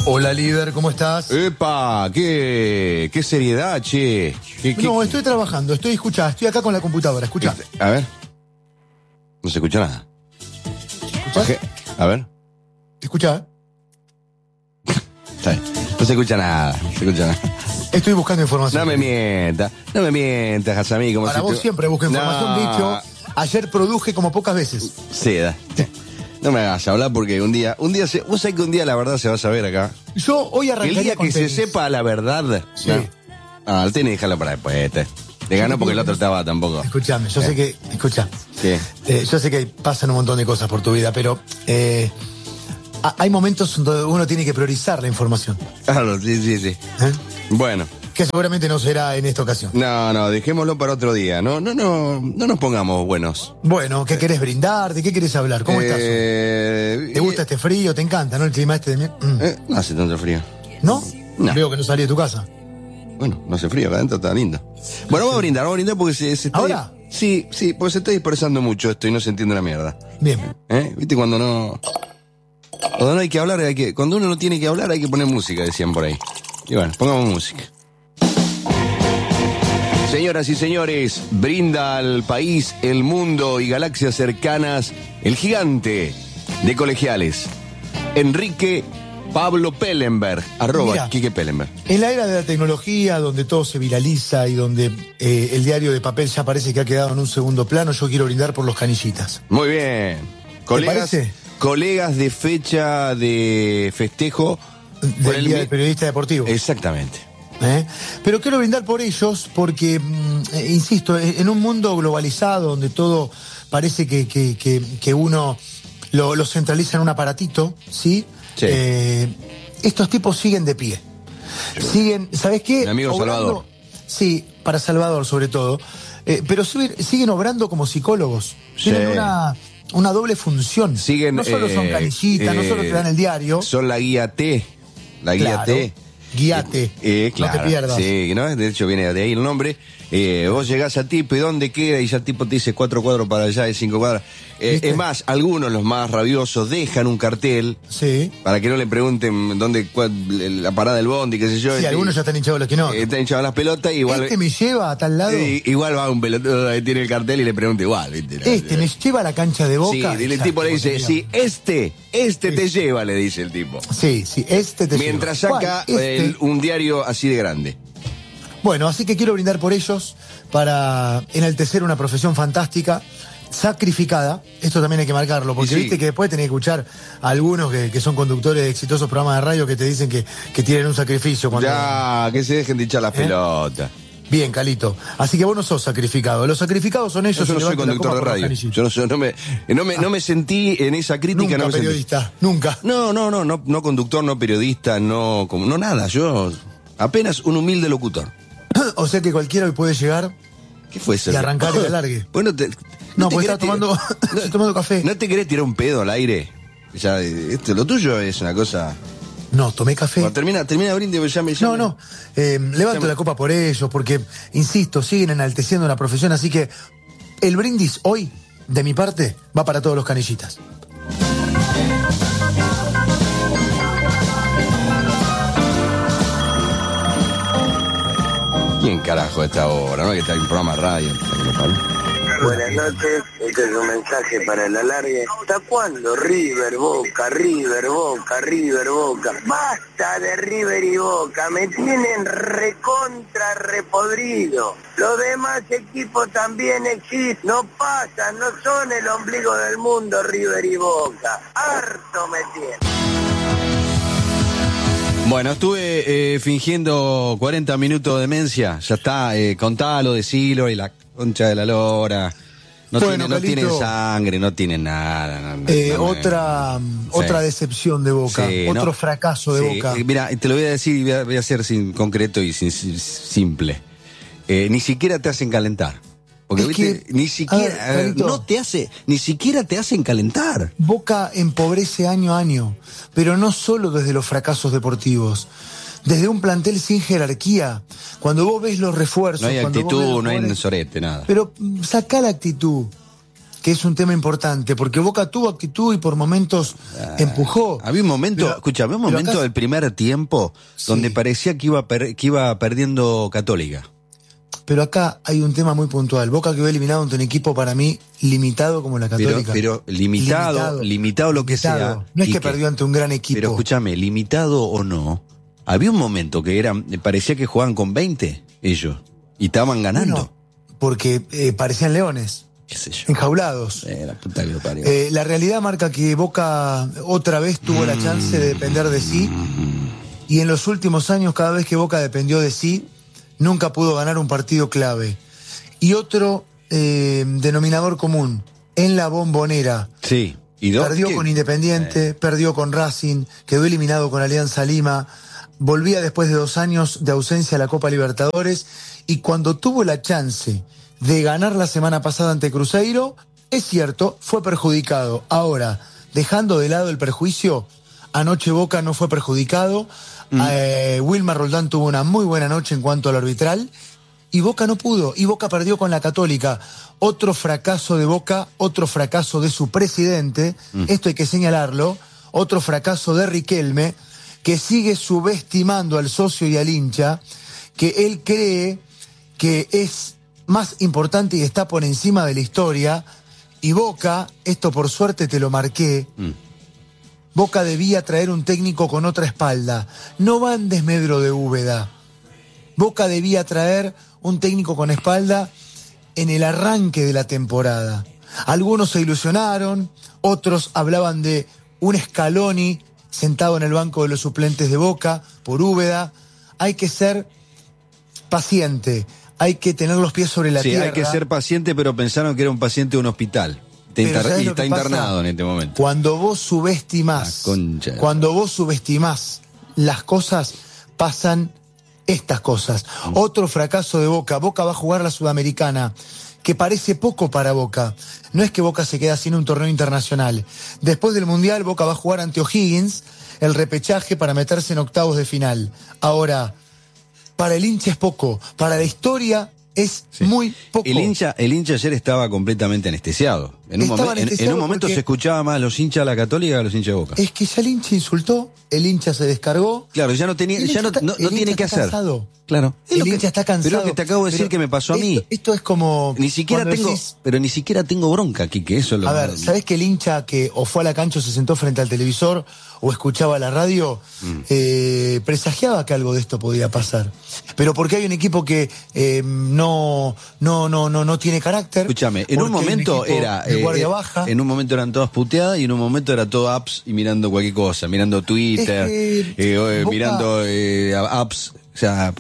Hola, líder, ¿cómo estás? ¡Epa! ¿Qué seriedad, che? No, estoy trabajando, estoy acá con la computadora, escuchá. A ver. No se escucha nada. ¿Escuchás? A ver. ¿Te escuchás? Está bien. No se escucha nada, Estoy buscando información. No me mientas, Hazamí. Para vos siempre busco información, dicho. Ayer produje como pocas veces. Sí, da. No me hagas hablar porque un día vos sabés que un día la verdad se va a saber acá. Yo hoy arrancaría El día con que tenis. se sepa la verdad. Sí. No, el tenis déjalo para después, Te ganó porque el otro estaba tampoco. Escuchame, yo sé que... Escuchá. Sí. Yo sé que pasan un montón de cosas por tu vida, pero... hay momentos donde uno tiene que priorizar la información. Claro, sí. Bueno. Que seguramente no será en esta ocasión. No, dejémoslo para otro día. No nos pongamos buenos. Bueno, ¿qué querés brindar? ¿De qué querés hablar? ¿Cómo estás? ¿Te gusta este frío? ¿Te encanta, no? El clima este de mierda. No hace tanto frío. ¿No? No. Veo que no salí de tu casa. Bueno, no hace frío, acá adentro está lindo. Bueno, vamos a brindar porque se está... ¿Ahora? Sí, porque se está dispersando mucho esto y no se entiende una mierda. Bien. ¿Viste cuando no hay que hablar, cuando uno no tiene que hablar hay que poner música, decían por ahí. Y bueno, pongamos música. Señoras y señores, brinda al país, el mundo y galaxias cercanas el gigante de Colegiales, Enrique Pablo Pellenberg, @Quique Pellenberg. En la era de la tecnología, donde todo se viraliza y donde el diario de papel ya parece que ha quedado en un segundo plano, yo quiero brindar por los canillitas. Muy bien. Parece? Colegas de fecha de festejo. Del Día del Periodista Deportivo. Exactamente. Pero quiero brindar por ellos porque, insisto, en un mundo globalizado donde todo parece que uno lo centraliza en un aparatito, ¿sí? Sí. Estos tipos siguen de pie. Siguen, ¿sabes qué? Mi amigo Salvador. Sí, para Salvador sobre todo. Pero siguen obrando como psicólogos. Sí. Tienen una doble función. No solo son canillitas, no solo te dan el diario. Son la guía T. La guía Claro. T. Guíate, claro, no te pierdas. Sí, ¿no? De hecho viene de ahí el nombre. Vos llegás a tipo, ¿y dónde queda? Y ya el tipo te dice 4 cuadros para allá y 5 cuadras. Es más, algunos, los más rabiosos, dejan un cartel para que no le pregunten la parada del bondi, qué sé yo. Sí, algunos ya están hinchados los que no. Están hinchados las pelotas y igual... me lleva a tal lado. Igual va un pelotudo, ahí tiene el cartel y le pregunta igual, ¿viste? Me lleva a la cancha de Boca. Sí, el tipo le dice, sí, este te lleva, le dice el tipo. Sí, este te Mientras lleva. saca ¿Cuál? un diario así de grande. Bueno, así que quiero brindar por ellos para enaltecer una profesión fantástica, sacrificada. Esto también hay que marcarlo, porque viste que después tenés que escuchar a algunos que son conductores de exitosos programas de radio que te dicen que tienen un sacrificio. Que se dejen de echar las pelotas. Bien, Calito. Así que vos no sos sacrificado. Los sacrificados son ellos. Yo no soy conductor de radio. No me sentí en esa crítica. Nunca no me periodista, sentí. nunca. No conductor, no periodista, no nada. Yo apenas un humilde locutor. O sea que cualquiera hoy puede llegar. ¿Qué fue eso? Y arrancar el alargue. Bueno, porque estaba tomando café. ¿No te querés tirar un pedo al aire? Ya, lo tuyo es una cosa... No, tomé café. Bueno, termina brindis, ya me... Levanto la copa por ellos, porque, insisto, siguen enalteciendo una profesión, así que el brindis hoy, de mi parte, va para todos los canillitas. ¿Quién carajo a esta hora? ¿No? Que está en un programa de radio. Buenas noches, este es un mensaje para el alargue. ¿Hasta cuándo River, Boca, River, Boca, River, Boca? Basta de River y Boca, me tienen recontra repodrido. Los demás equipos también existen, no pasan, no son el ombligo del mundo River y Boca. Harto me tienen. Bueno, estuve fingiendo 40 minutos de demencia. Ya está, contalo, decilo y la concha de la lora. No tienen sangre, no tienen nada. Otra decepción de Boca, otro fracaso de Boca. Mira, te lo voy a decir y voy a ser concreto y simple. Ni siquiera te hacen calentar. Porque viste, ni siquiera ni siquiera te hacen calentar. Boca empobrece año a año, pero no solo desde los fracasos deportivos, desde un plantel sin jerarquía. Cuando vos ves los refuerzos, no hay actitud, no hay sorete, nada. Pero sacá la actitud. que es un tema importante, porque Boca tuvo actitud y por momentos empujó. Había un momento, había un momento del primer tiempo donde parecía que iba perdiendo Católica. Pero acá hay un tema muy puntual. Boca quedó eliminado ante un equipo para mí limitado como la Católica. Pero limitado lo que sea. No es que perdió ante un gran equipo. Pero escúchame, limitado o no, había un momento que parecía que jugaban con 20 ellos y estaban ganando. Bueno, porque parecían leones. ¿Qué sé yo? Enjaulados. La puta que lo parió. La realidad marca que Boca otra vez tuvo la chance de depender de sí. Y en los últimos años, cada vez que Boca dependió de sí, nunca pudo ganar un partido clave. Y otro denominador común, en la Bombonera. Sí. Perdió con Independiente, perdió con Racing, quedó eliminado con Alianza Lima, volvía después de 2 años de ausencia a la Copa Libertadores, y cuando tuvo la chance de ganar la semana pasada ante Cruzeiro, es cierto, fue perjudicado. Ahora, dejando de lado el perjuicio, anoche Boca no fue perjudicado. Wilmar Roldán tuvo una muy buena noche en cuanto al arbitral, y Boca no pudo, y Boca perdió con la Católica. Otro fracaso de Boca, otro fracaso de su presidente, esto hay que señalarlo, otro fracaso de Riquelme, que sigue subestimando al socio y al hincha, que él cree que es más importante y está por encima de la historia, y Boca, esto por suerte te lo marqué, Boca debía traer un técnico con otra espalda. No va en desmedro de Úbeda. Boca debía traer un técnico con espalda en el arranque de la temporada. Algunos se ilusionaron, otros hablaban de un Scaloni sentado en el banco de los suplentes de Boca por Úbeda. Hay que ser paciente, hay que tener los pies sobre la tierra. Sí, hay que ser paciente, pero pensaron que era un paciente de un hospital. Y está internado en este momento. Cuando vos subestimás, las cosas, pasan estas cosas. Otro fracaso de Boca. Boca va a jugar la Sudamericana, que parece poco para Boca. No es que Boca se queda sin un torneo internacional. Después del Mundial, Boca va a jugar ante O'Higgins el repechaje para meterse en octavos de final. Ahora, para el hincha es poco. Para la historia es muy poco. El hincha ayer estaba completamente anestesiado. En un momento se escuchaba más a los hinchas de la Católica que a los hinchas de Boca. Es que ya el hincha insultó, el hincha se descargó. Claro, ya no tiene que hacer. Cansado. Claro. El hincha está cansado. Pero es que te acabo de decir que me pasó a mí. Esto es como... Ni siquiera tengo bronca aquí, que eso es lo... A ver, ¿sabés que el hincha que o fue a la cancha o se sentó frente al televisor o escuchaba la radio, presagiaba que algo de esto podía pasar? Pero porque hay un equipo que no tiene carácter. Escúchame, en un momento era... guardia baja. En un momento eran todas puteadas y en un momento era todo apps y mirando cualquier cosa, mirando Twitter, mirando apps, o sea...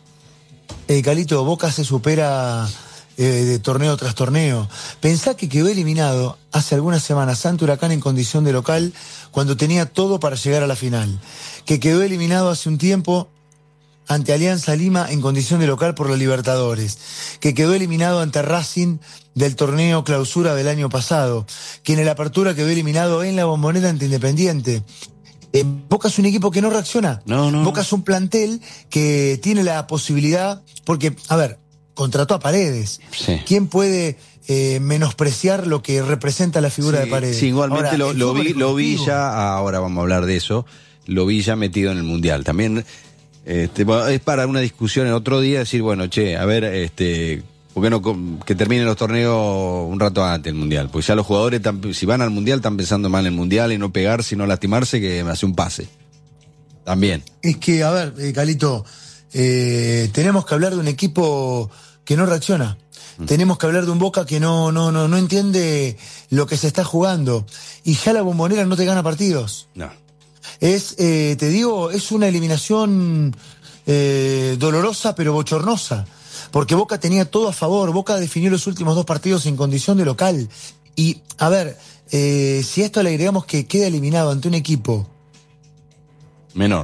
Calito, Boca se supera de torneo tras torneo. Pensá que quedó eliminado hace algunas semanas ante Huracán en condición de local cuando tenía todo para llegar a la final. Que quedó eliminado hace un tiempo ante Alianza Lima en condición de local por la Libertadores. Que quedó eliminado ante Racing del torneo clausura del año pasado. Que en el apertura quedó eliminado en la Bombonera ante Independiente. Boca es un equipo que no reacciona. Boca es un plantel que tiene la posibilidad, porque, a ver, contrató a Paredes. Sí. ¿Quién puede menospreciar lo que representa la figura de Paredes? Sí, igualmente ahora, lo vi ya, ahora vamos a hablar de eso, lo vi ya metido en el Mundial. También es para una discusión en otro día, decir, bueno, a ver, ¿por qué no que terminen los torneos un rato antes del Mundial? Pues ya los jugadores, si van al Mundial, están pensando mal en el Mundial y no pegarse y no lastimarse, que hace un pase. También. Es que, a ver, Calito, tenemos que hablar de un equipo que no reacciona. Tenemos que hablar de un Boca que no entiende lo que se está jugando. Y ya la Bombonera no te gana partidos. No. Te digo, es una eliminación dolorosa pero bochornosa. Porque Boca tenía todo a favor. Boca definió los últimos 2 partidos en condición de local. Y, a ver, si a esto le agregamos que queda eliminado ante un equipo menor,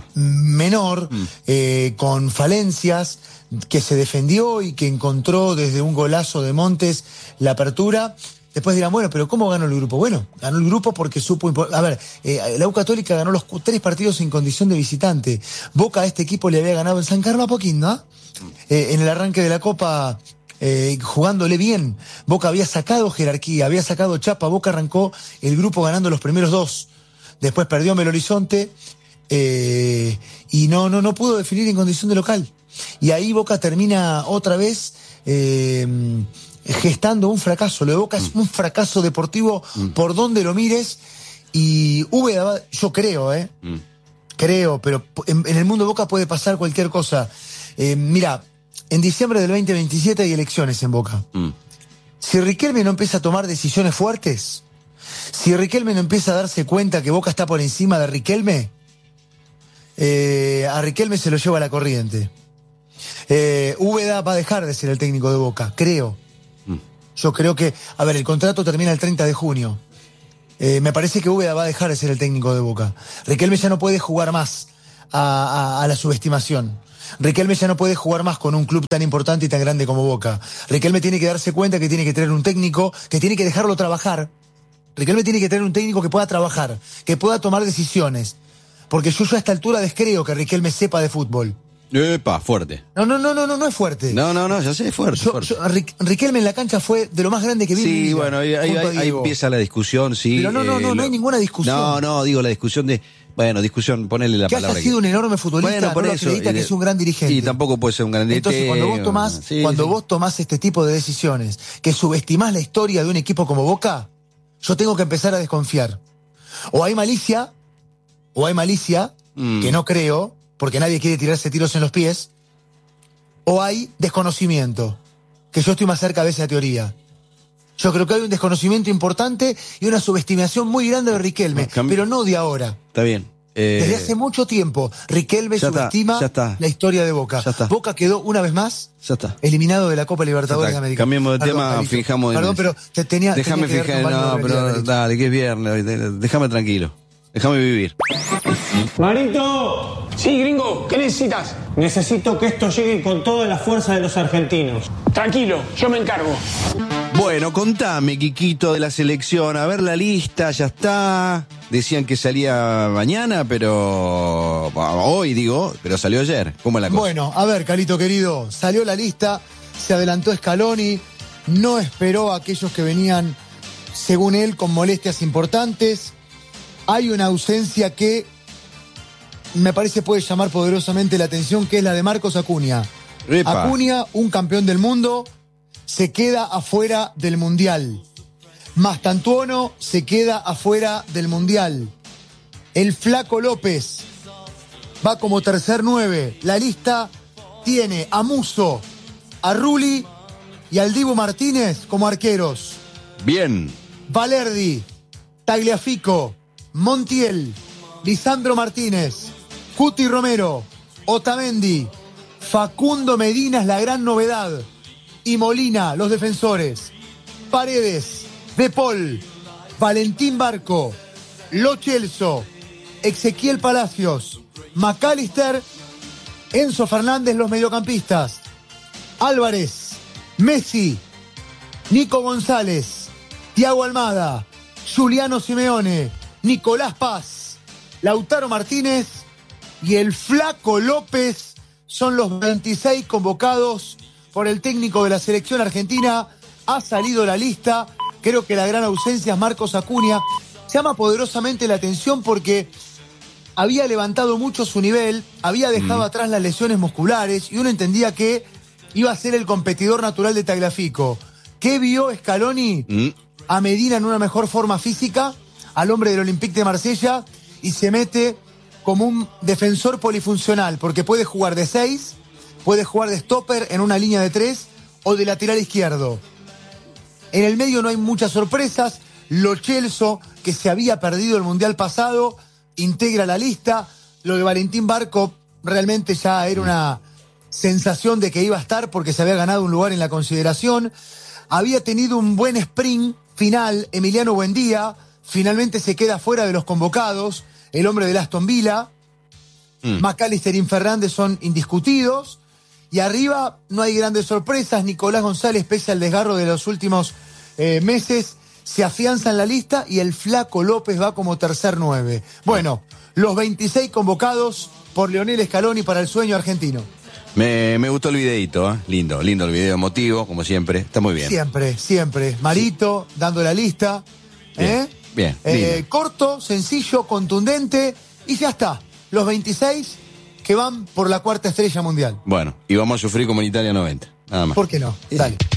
con falencias, que se defendió y que encontró desde un golazo de Montes la apertura, después dirán, bueno, pero ¿cómo ganó el grupo? Bueno, ganó el grupo porque supo... A ver, la U Católica ganó los 3 partidos en condición de visitante. Boca a este equipo le había ganado en San Carlos Apoquindo, en el arranque de la Copa jugándole bien. Boca había sacado jerarquía, había sacado chapa. Boca arrancó el grupo ganando los primeros 2. Después perdió Belo Horizonte y no pudo definir en condición de local. Y ahí Boca termina otra vez gestando un fracaso. Lo de Boca es un fracaso deportivo por donde lo mires. Y Úbeda, yo creo, creo, pero en el mundo de Boca puede pasar cualquier cosa. Mira, en diciembre del 2027 hay elecciones en Boca. Si Riquelme no empieza a tomar decisiones fuertes, si Riquelme no empieza a darse cuenta que Boca está por encima de Riquelme, a Riquelme se lo lleva a la corriente. Úbeda va a dejar de ser el técnico de Boca, creo. Yo creo que, a ver, el contrato termina el 30 de junio. Me parece que Úbeda va a dejar de ser el técnico de Boca. Riquelme ya no puede jugar más a la subestimación. Riquelme ya no puede jugar más con un club tan importante y tan grande como Boca. Riquelme tiene que darse cuenta que tiene que tener un técnico, que tiene que dejarlo trabajar. Riquelme tiene que tener un técnico que pueda trabajar, que pueda tomar decisiones. Porque yo a esta altura descreo que Riquelme sepa de fútbol. Epa, fuerte. No es fuerte. No, ya sé, es fuerte. Riquelme en la cancha fue de lo más grande que vi. Sí, bueno, ahí empieza la discusión, sí. Pero no hay ninguna discusión. No, digo la discusión de... Bueno, discusión, ponele la palabra. Que haya sido un enorme futbolista, bueno, por no eso, acredita que es un gran dirigente. Y tampoco puede ser un gran dirigente. Entonces, cuando vos tomás este tipo de decisiones, que subestimás la historia de un equipo como Boca, yo tengo que empezar a desconfiar. O hay malicia, que no creo, porque nadie quiere tirarse tiros en los pies, o hay desconocimiento, que yo estoy más cerca de esa teoría. Yo creo que hay un desconocimiento importante y una subestimación muy grande de Riquelme, pero no de ahora. Está bien. Desde hace mucho tiempo, Riquelme subestima la historia de Boca. Boca quedó una vez más eliminado de la Copa Libertadores de América. Cambiemos de tema, fijamos. Perdón, pero déjame fijar, no, pero dale, que es viernes, déjame tranquilo. Déjame vivir. Marito. Sí, gringo, ¿qué necesitas? Necesito que esto llegue con toda la fuerza de los argentinos. Tranquilo, yo me encargo. Bueno, contame, Quiquito, de la selección. A ver la lista, ya está. Decían que salía mañana, pero... hoy, digo, pero salió ayer. ¿Cómo es la cosa? Bueno, a ver, Calito querido, salió la lista, se adelantó Scaloni, no esperó a aquellos que venían, según él, con molestias importantes. Hay una ausencia que me parece puede llamar poderosamente la atención, que es la de Marcos Acuña. Epa. Acuña, un campeón del mundo, se queda afuera del Mundial. Mastantuono se queda afuera del Mundial. El Flaco López va como tercer 9. La lista tiene a Musso, a Rulli y al Dibu Martínez como arqueros. Bien. Valerdi, Tagliafico, Montiel, Lisandro Martínez, Cuti Romero, Otamendi, Facundo Medina es la gran novedad, y Molina, los defensores. Paredes, De Paul, Valentín Barco, Lo Celso, Ezequiel Palacios, McAllister, Enzo Fernández, los mediocampistas. Álvarez, Messi, Nico González, Thiago Almada, Juliano Simeone, Nicolás Paz, Lautaro Martínez y el Flaco López son los 26 convocados por el técnico de la selección argentina. Ha salido la lista. Creo que la gran ausencia es Marcos Acuña. Llama poderosamente la atención porque había levantado mucho su nivel, había dejado atrás las lesiones musculares y uno entendía que iba a ser el competidor natural de Tagliafico. ¿Qué vio Scaloni? A Medina en una mejor forma física, al hombre del Olympique de Marsella, y se mete como un defensor polifuncional, porque puede jugar de 6, puede jugar de stopper en una línea de 3 o de lateral izquierdo. En el medio no hay muchas sorpresas. Lo Celso, que se había perdido el Mundial pasado, integra la lista. Lo de Valentín Barco realmente ya era una sensación de que iba a estar porque se había ganado un lugar en la consideración. Había tenido un buen sprint final Emiliano Buendía, finalmente se queda fuera de los convocados, el hombre del Aston Villa. McAllister y Fernández son indiscutidos. Y arriba no hay grandes sorpresas. Nicolás González, pese al desgarro de los últimos meses, se afianza en la lista y el Flaco López va como tercer 9. Bueno, los 26 convocados por Lionel Scaloni para el sueño argentino. Me gustó el videito, ¿eh? Lindo el video, emotivo, como siempre. Está muy bien. Siempre. Marito, dando la lista. Bien. Corto, sencillo, contundente. Y ya está. Los 26 que van por la 4ª estrella mundial. Bueno, y vamos a sufrir como en Italia 90. Nada más. ¿Por qué no? Dale.